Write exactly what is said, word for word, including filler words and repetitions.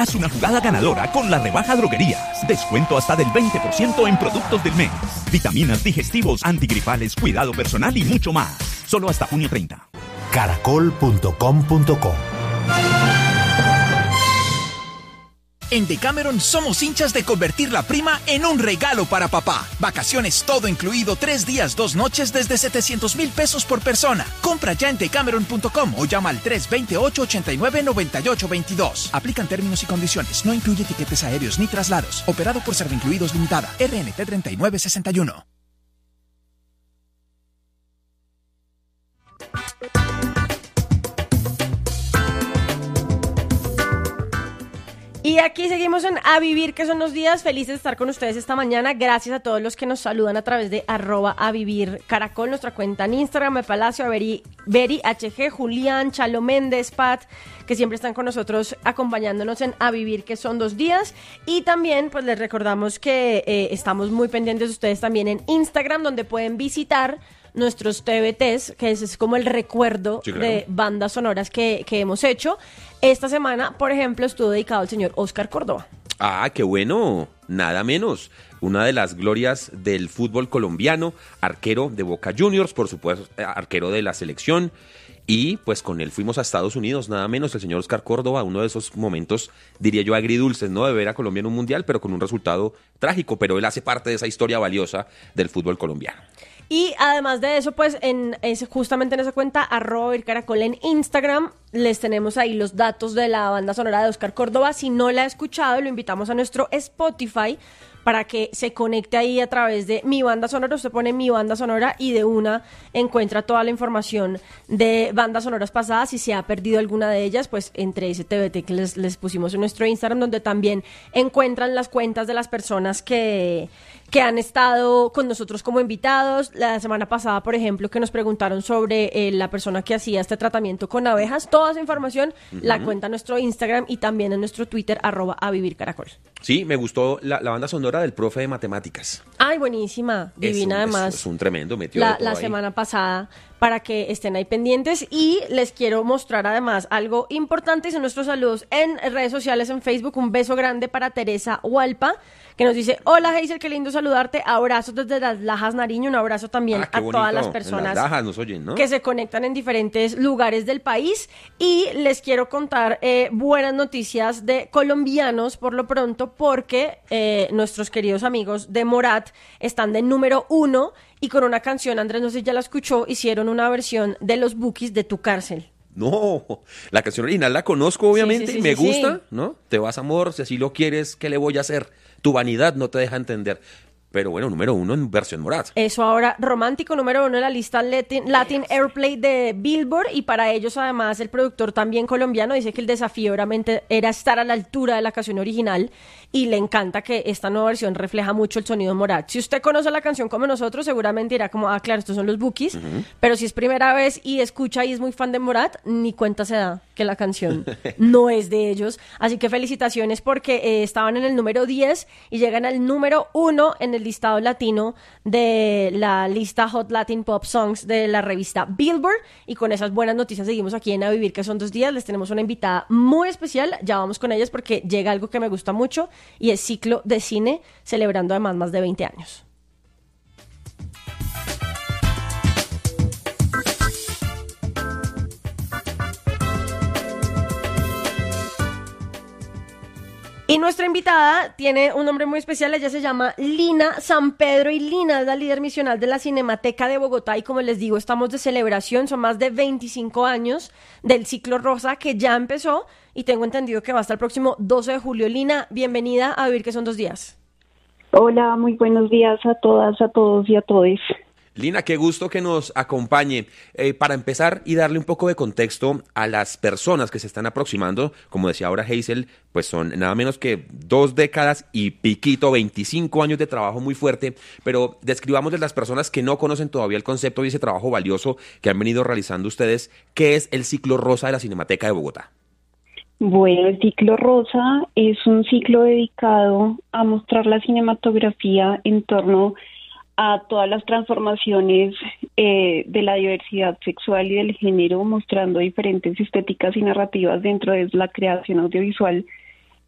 Haz una jugada ganadora con la rebaja Droguerías. Descuento hasta del veinte por ciento en productos del mes. Vitaminas, digestivos, antigripales, cuidado personal y mucho más. Solo hasta junio treinta. caracol punto com punto co. En Decameron somos hinchas de convertir la prima en un regalo para papá. Vacaciones todo incluido, tres días, dos noches desde setecientos mil pesos por persona. Compra ya en decameron punto com o llama al tres dos ocho, ocho nueve, nueve ocho dos dos. Aplican términos y condiciones. No incluye tiquetes aéreos ni traslados. Operado por Servincluidos Limitada. R N T treinta y nueve sesenta y uno. Y aquí seguimos en A Vivir, que son los días. Felices de estar con ustedes esta mañana. Gracias a todos los que nos saludan a través de arroba A Vivir Caracol, nuestra cuenta en Instagram, de Palacio, Beri, Beri H G, Julián, Chalo Méndez, Pat, que siempre están con nosotros acompañándonos en A Vivir, que son dos días. Y también pues les recordamos que eh, estamos muy pendientes de ustedes también en Instagram, donde pueden visitar nuestros T V Ts, que ese es como el recuerdo sí, claro. de bandas sonoras que, que hemos hecho. Esta semana, por ejemplo, estuvo dedicado al señor Óscar Córdoba. Ah, qué bueno, nada menos. Una de las glorias del fútbol colombiano, arquero de Boca Juniors, por supuesto, arquero de la selección. Y pues con él fuimos a Estados Unidos, nada menos, el señor Óscar Córdoba, uno de esos momentos, diría yo, agridulces, ¿no? De ver a Colombia en un mundial, pero con un resultado trágico. Pero él hace parte de esa historia valiosa del fútbol colombiano. Y además de eso, pues en ese, justamente en esa cuenta, arroba Caracol en Instagram, les tenemos ahí los datos de la banda sonora de Óscar Córdoba. Si no la ha escuchado, lo invitamos a nuestro Spotify para que se conecte ahí a través de Mi Banda Sonora. Usted pone Mi Banda Sonora y de una encuentra toda la información de bandas sonoras pasadas. Si se ha perdido alguna de ellas, pues entre ese T V T que les, les pusimos en nuestro Instagram, donde también encuentran las cuentas de las personas que... que han estado con nosotros como invitados. La semana pasada, por ejemplo, que nos preguntaron sobre eh, la persona que hacía este tratamiento con abejas. Toda esa información uh-huh. la cuenta en nuestro Instagram y también en nuestro Twitter, arroba A Vivir Caracol. Sí, me gustó la, la banda sonora del profe de matemáticas. Ay, buenísima, divina es un, además. Es, es un tremendo metió La, de todo la ahí. semana pasada, para que estén ahí pendientes. Y les quiero mostrar además algo importante, y son nuestros saludos en redes sociales, en Facebook. Un beso grande para Teresa Hualpa, que nos dice: hola Hazel, qué lindo saludarte, abrazos desde las Lajas, Nariño. Un abrazo también ah, a bonito. todas las personas en las Lajas nos oyen, ¿no? que se conectan en diferentes lugares del país. Y les quiero contar eh, buenas noticias de colombianos por lo pronto, porque eh, nuestros queridos amigos de Morat están de número uno, y con una canción, Andrés, no sé si ya la escuchó, hicieron una versión de los Bukis de Tu Cárcel. No, la canción original la conozco obviamente sí, sí, y me sí, gusta, sí. ¿no? Te vas, amor, si así lo quieres, ¿qué le voy a hacer? Tu vanidad no te deja entender. Pero bueno, número uno en versión Morat. Eso ahora, romántico número uno en la lista Latin, Latin Airplay de Billboard. Y para ellos, además, el productor también colombiano dice que el desafío realmente era estar a la altura de la canción original, y le encanta que esta nueva versión refleja mucho el sonido Morat. Si usted conoce la canción como nosotros, seguramente dirá como, ah, claro, estos son los Bukis. Uh-huh. Pero si es primera vez y escucha y es muy fan de Morat, ni cuenta se da que la canción no es de ellos. Así que felicitaciones, porque eh, estaban en el número diez y llegan al número uno en el listado latino de la lista Hot Latin Pop Songs de la revista Billboard. Y con esas buenas noticias seguimos aquí en A Vivir, que son dos días. Les tenemos una invitada muy especial, ya vamos con ellas, porque llega algo que me gusta mucho, y es ciclo de cine, celebrando además más de veinte años. Y nuestra invitada tiene un nombre muy especial. Ella se llama Lina San Pedro, y Lina es la líder misional de la Cinemateca de Bogotá. Y como les digo, estamos de celebración, son más de veinticinco años del ciclo rosa, que ya empezó, y tengo entendido que va hasta el próximo doce de julio. Lina, bienvenida a Vivir, que son dos días. Hola, muy buenos días a todas, a todos y a todes. Lina, qué gusto que nos acompañe. Eh, para empezar y darle un poco de contexto a las personas que se están aproximando, como decía ahora Hazel, pues son nada menos que dos décadas y piquito, veinticinco años de trabajo muy fuerte, pero describamos de las personas que no conocen todavía el concepto y ese trabajo valioso que han venido realizando ustedes. ¿Qué es el ciclo rosa de la Cinemateca de Bogotá? Bueno, el ciclo rosa es un ciclo dedicado a mostrar la cinematografía en torno a todas las transformaciones eh, de la diversidad sexual y del género, mostrando diferentes estéticas y narrativas dentro de la creación audiovisual